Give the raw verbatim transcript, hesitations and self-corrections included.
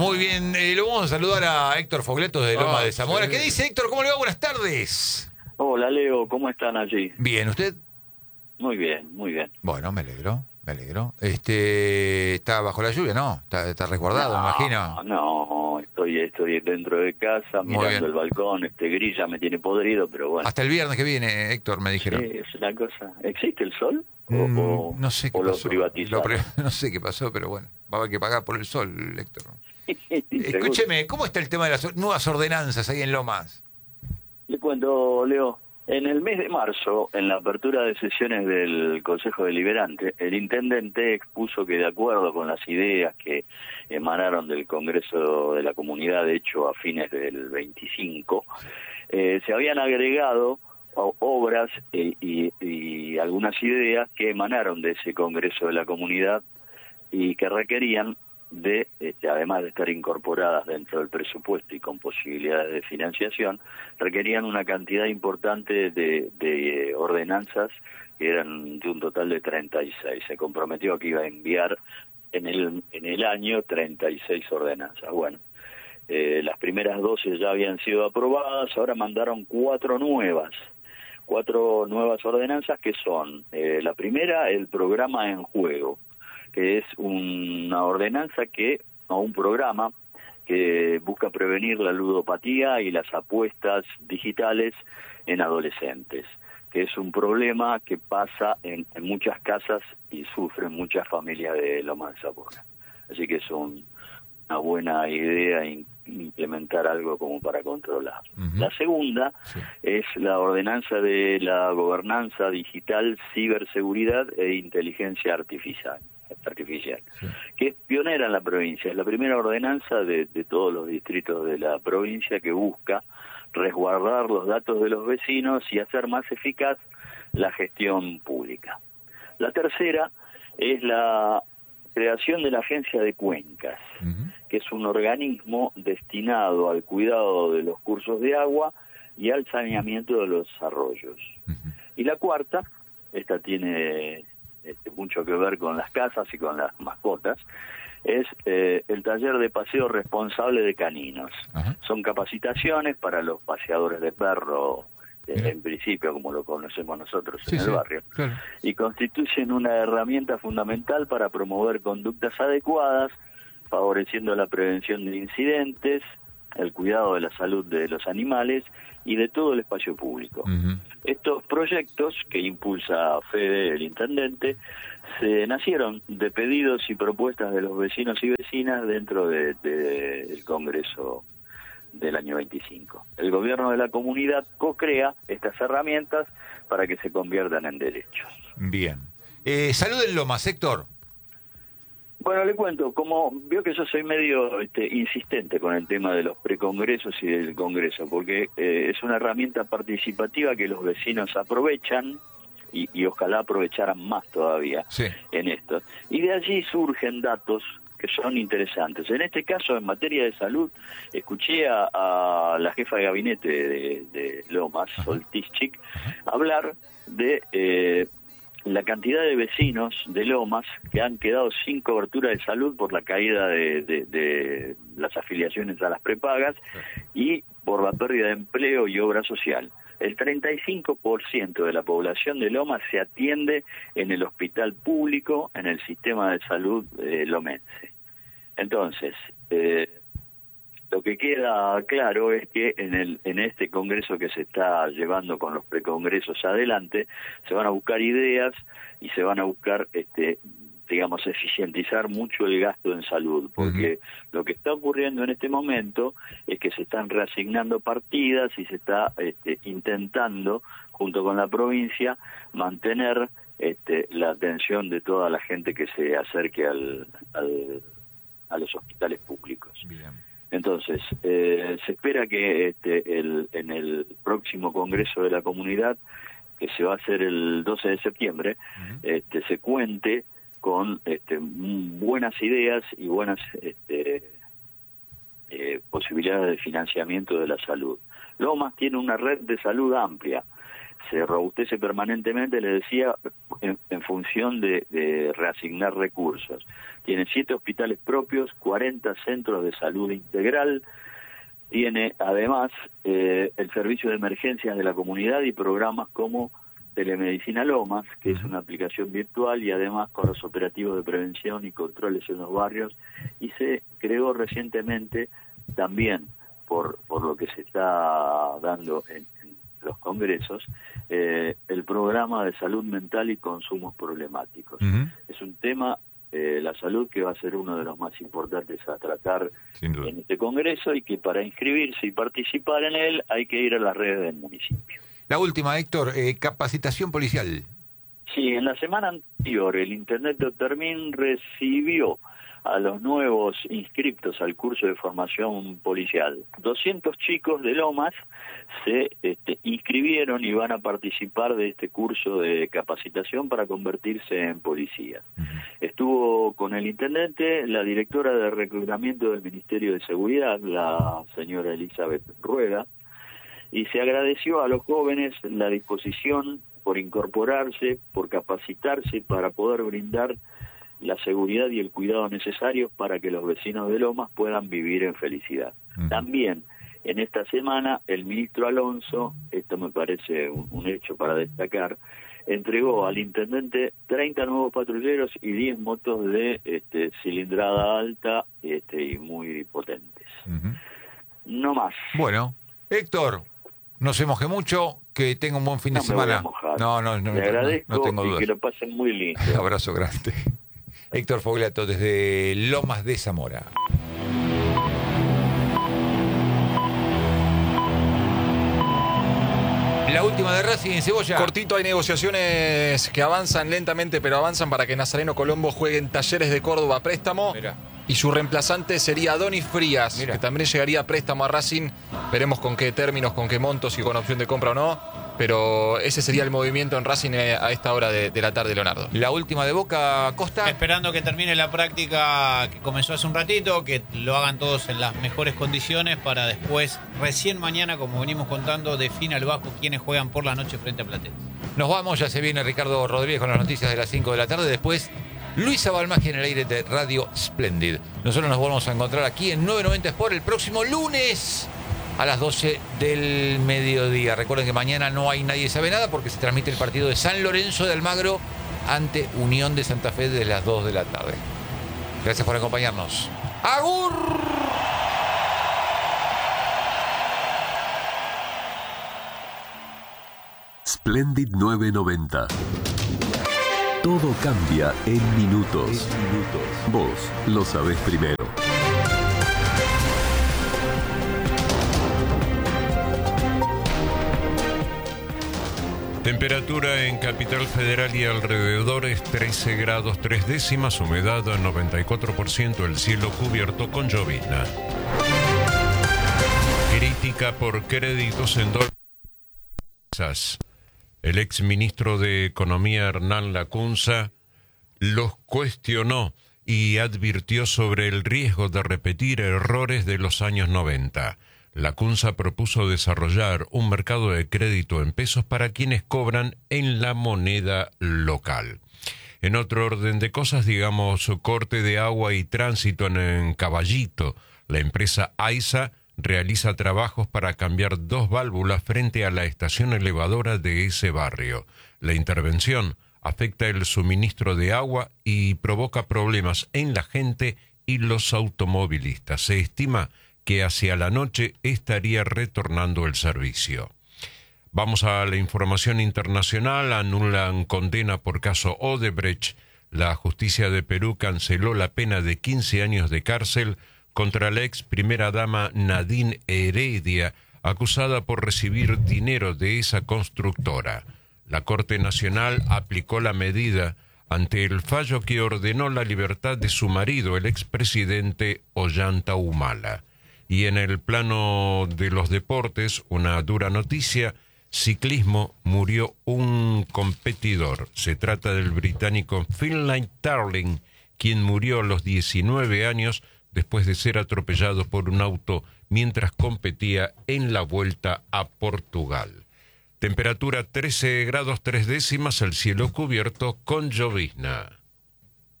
Muy bien, eh, lo vamos a saludar a Héctor Fogletos de Loma Ah, de Zamora. sí. ¿Qué dice Héctor? ¿Cómo le va? Buenas tardes. Hola Leo, ¿cómo están allí? Bien, ¿usted? Muy bien, muy bien. Bueno, me alegro, me alegro. Este, ¿está bajo la lluvia? No, está, está resguardado, me imagino. No, no, estoy, estoy dentro de casa Muy mirando bien. el balcón, este gris ya me tiene podrido, pero bueno. Hasta el viernes que viene, Héctor, me Sí, dijeron. es una cosa. ¿Existe el sol? ¿O, Mm, o- no sé qué o lo pasó. privatizaron? Lo pre- no sé qué pasó, pero bueno, va a haber que pagar por el sol, Héctor. Seguro. Escúcheme, ¿cómo está el tema de las or- nuevas ordenanzas ahí en Lomas? Le cuento, Leo. En el mes de marzo, en la apertura de sesiones del Consejo Deliberante, el intendente expuso que de acuerdo con las ideas que emanaron del Congreso de la Comunidad, de hecho a fines del veinticinco, eh, se habían agregado o- obras eh, y, y algunas ideas que emanaron de ese Congreso de la Comunidad y que requerían de, este, además de estar incorporadas dentro del presupuesto y con posibilidades de financiación, requerían una cantidad importante de, de eh, ordenanzas, que eran de un total de treinta y seis. Se comprometió que iba a enviar en el, en el año treinta y seis ordenanzas. Bueno, eh, las primeras doce ya habían sido aprobadas, ahora mandaron cuatro nuevas. Cuatro nuevas ordenanzas que son, eh, la primera, el programa en juego, que es una ordenanza que, o un programa que busca prevenir la ludopatía y las apuestas digitales en adolescentes, que es un problema que pasa en, en muchas casas y sufren muchas familias de Lomas de Zamora. Así que es un, una buena idea in, implementar algo como para controlar. Ujú. La segunda Sí. es la ordenanza de la gobernanza digital, ciberseguridad e inteligencia artificial. artificial, Sí. que es pionera en la provincia. Es la primera ordenanza de, de todos los distritos de la provincia que busca resguardar los datos de los vecinos y hacer más eficaz la gestión pública. La tercera es la creación de la Agencia de Cuencas, Ujú. que es un organismo destinado al cuidado de los cursos de agua y al saneamiento de los arroyos. Ujú. Y la cuarta, esta tiene este, mucho que ver con las casas y con las mascotas, es eh, el taller de paseo responsable de caninos. Ajá. Son capacitaciones para los paseadores de perro, eh, Mira. en principio, como lo conocemos nosotros Sí, en el sí, barrio, claro. y constituyen una herramienta fundamental para promover conductas adecuadas, favoreciendo la prevención de incidentes, el cuidado de la salud de los animales y de todo el espacio público. Ujú. Estos proyectos que impulsa Fede, el intendente, se nacieron de pedidos y propuestas de los vecinos y vecinas dentro de, de, del Congreso del año veinticinco. El gobierno de la comunidad co-crea estas herramientas para que se conviertan en derechos. Bien. Eh, saluden Lomas, Héctor. Bueno, le cuento, como veo que yo soy medio este, insistente con el tema de los precongresos y del Congreso, porque eh, es una herramienta participativa que los vecinos aprovechan y, y ojalá aprovecharan más todavía Sí. en esto. Y de allí surgen datos que son interesantes. En este caso, en materia de salud, escuché a, a la jefa de gabinete de, de Lomas, Sol Tischik, hablar de eh, la cantidad de vecinos de Lomas que han quedado sin cobertura de salud por la caída de, de, de las afiliaciones a las prepagas y por la pérdida de empleo y obra social. El treinta y cinco por ciento de la población de Lomas se atiende en el hospital público, en el sistema de salud eh, lomense. Entonces, eh, lo que queda claro es que en, el, en este congreso que se está llevando con los precongresos adelante, se van a buscar ideas y se van a buscar, este, digamos, eficientizar mucho el gasto en salud, porque uh-huh. lo que está ocurriendo en este momento es que se están reasignando partidas y se está este, intentando, junto con la provincia, mantener este, la atención de toda la gente que se acerque al, al, a los hospitales públicos. Bien. Entonces, eh, se espera que este, el, en el próximo Congreso de la Comunidad, que se va a hacer el doce de septiembre, uh-huh. este, se cuente con este, buenas ideas y buenas este, eh, posibilidades de financiamiento de la salud. Lomas tiene una red de salud amplia. se robustece permanentemente, le decía, en, en función de, de reasignar recursos. Tiene siete hospitales propios, cuarenta centros de salud integral, tiene además eh, el servicio de emergencias de la comunidad y programas como Telemedicina Lomas, que es una aplicación virtual, y además con los operativos de prevención y controles en los barrios, y se creó recientemente también, por, por lo que se está dando en, en los congresos, eh, el programa de salud mental y consumos problemáticos. Uh-huh. Es un tema, eh, la salud, que va a ser uno de los más importantes a tratar en este congreso, y que para inscribirse y participar en él hay que ir a las redes del municipio. La última, Héctor, eh, capacitación policial. Sí, en la semana anterior el Intendente Otermin recibió a los nuevos inscriptos al curso de formación policial. doscientos chicos de Lomas se este, inscribieron y van a participar de este curso de capacitación para convertirse en policías. Uh-huh. Estuvo con el Intendente la directora de reclutamiento del Ministerio de Seguridad, la señora Elizabeth Rueda, y se agradeció a los jóvenes la disposición por incorporarse, por capacitarse para poder brindar la seguridad y el cuidado necesarios para que los vecinos de Lomas puedan vivir en felicidad. Uh-huh. También en esta semana el ministro Alonso, esto me parece un, un hecho para destacar, entregó al intendente treinta nuevos patrulleros y diez motos de este, cilindrada alta este, y muy potentes. Uh-huh. No más. Bueno, Héctor, no se moje mucho, que tenga un buen fin no de semana. No, no, no, Le agradezco, no, no tengo y dudas. que lo pasen muy lindo. Abrazo grande. Héctor Fogliato desde Lomas de Zamora. La última de Racing en Cebolla. Cortito, hay negociaciones que avanzan lentamente, pero avanzan para que Nazareno Colombo juegue en Talleres de Córdoba a préstamo. Mirá. Y su reemplazante sería Donis Frías, Mirá. que también llegaría a préstamo a Racing. Veremos con qué términos, con qué montos y con opción de compra o no. Pero ese sería el movimiento en Racing a esta hora de, de la tarde, Leonardo. La última de Boca, Costa. Esperando que termine la práctica que comenzó hace un ratito, que lo hagan todos en las mejores condiciones para después, recién mañana, como venimos contando, defina el Vasco quienes juegan por la noche frente a Platense. Nos vamos, ya se viene Ricardo Rodríguez con las noticias de las cinco de la tarde. Después, Luisa Balmagia en el aire de Radio Splendid. Nosotros nos volvemos a encontrar aquí en nueve noventa Sport el próximo lunes a las doce del mediodía. Recuerden que mañana no hay Nadie Sabe Nada porque se transmite el partido de San Lorenzo de Almagro ante Unión de Santa Fe desde las dos de la tarde. Gracias por acompañarnos. ¡Agur! Splendid nueve noventa. Todo cambia en minutos. En minutos. Vos lo sabés primero. Temperatura en Capital Federal y alrededores trece grados tres décimas, humedad noventa y cuatro por ciento, el cielo cubierto con llovizna. Crítica por créditos en dólares. El exministro de Economía Hernán Lacunza los cuestionó y advirtió sobre el riesgo de repetir errores de los años noventa. Lacunza propuso desarrollar un mercado de crédito en pesos para quienes cobran en la moneda local. En otro orden de cosas, digamos, corte de agua y tránsito en, en Caballito. La empresa AISA realiza trabajos para cambiar dos válvulas frente a la estación elevadora de ese barrio. La intervención afecta el suministro de agua y provoca problemas en la gente y los automovilistas. Se estima que hacia la noche estaría retornando el servicio. Vamos a la información internacional. Anulan condena por caso Odebrecht. La justicia de Perú canceló la pena de quince años de cárcel contra la ex primera dama Nadine Heredia, acusada por recibir dinero de esa constructora. La Corte Nacional aplicó la medida ante el fallo que ordenó la libertad de su marido, el expresidente Ollanta Humala. Y en el plano de los deportes, una dura noticia: ciclismo, murió un competidor. Se trata del británico Finlay Tarling, quien murió a los diecinueve años después de ser atropellado por un auto mientras competía en la Vuelta a Portugal. Temperatura trece grados tres décimas, el cielo cubierto con llovizna.